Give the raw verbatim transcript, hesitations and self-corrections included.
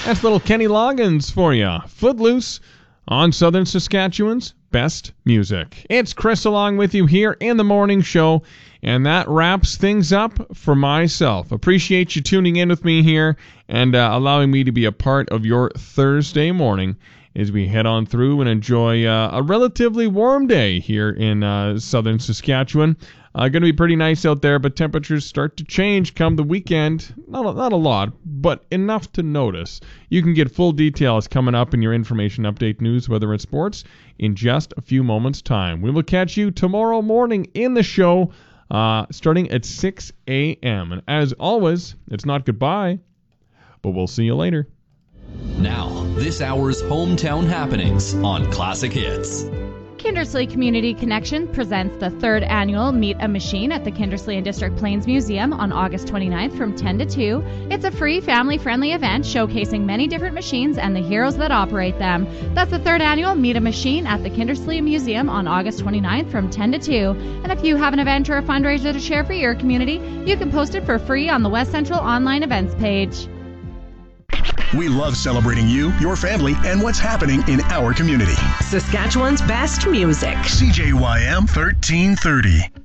That's little Kenny Loggins for you. Footloose on Southern Saskatchewan's best music. It's Chris along with you here in the morning show, and that wraps things up for myself. Appreciate you tuning in with me here and uh, allowing me to be a part of your Thursday morning as we head on through and enjoy uh, a relatively warm day here in uh, Southern Saskatchewan. Uh, going to be pretty nice out there, but temperatures start to change come the weekend. Not a, not a lot, but enough to notice. You can get full details coming up in your information update news, weather and sports, in just a few moments' time. We will catch you tomorrow morning in the show, uh, starting at six a.m. And as always, it's not goodbye, but we'll see you later. Now, this hour's hometown happenings on Classic Hits. Kindersley Community Connection presents the third annual Meet a Machine at the Kindersley and District Plains Museum on August twenty-ninth from ten to two. It's a free, family-friendly event showcasing many different machines and the heroes that operate them. That's the third annual Meet a Machine at the Kindersley Museum on August twenty-ninth from ten to two. And if you have an event or a fundraiser to share for your community, you can post it for free on the West Central online events page. We love celebrating you, your family, and what's happening in our community. Saskatchewan's best music. C J Y M thirteen thirty.